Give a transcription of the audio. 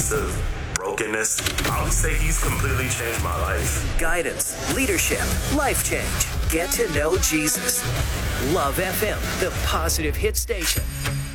midst of brokenness, I would say he's completely changed my life. Guidance, leadership, life change. Get to know Jesus. Love FM, the positive hit station.